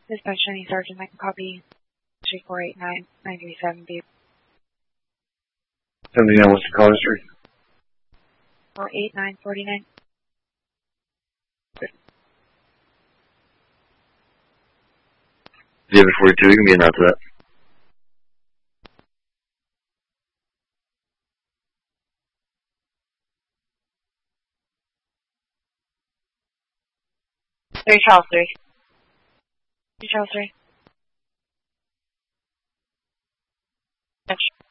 Dispatch any Sergeant, I can copy 3489937B. 79, what's the call history? 48949. David 42, you can get out to that. Charles 3. 3 Charles 3. Dispatch.